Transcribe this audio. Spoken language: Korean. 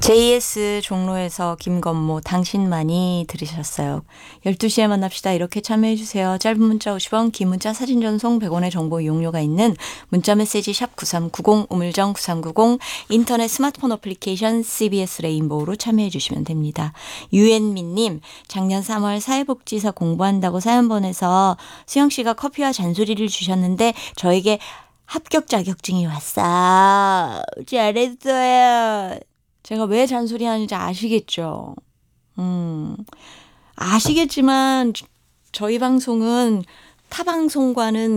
JS 종로에서 김건모 당신만이 들으셨어요. 12시에 만납시다. 이렇게 참여해주세요. 짧은 문자 50원, 긴 문자 사진 전송 100원의 정보 이용료가 있는 문자 메시지 샵 9390, 우물정 9390, 인터넷 스마트폰 어플리케이션 CBS 레인보우로 참여해주시면 됩니다. 유엔민님, 작년 3월 사회복지사 공부한다고 사연 보내서 수영 씨가 커피와 잔소리를 주셨는데 저에게 합격 자격증이 왔어. 잘했어요. 제가 왜 잔소리하는지 아시겠죠? 아시겠지만 저희 방송은 타 방송과는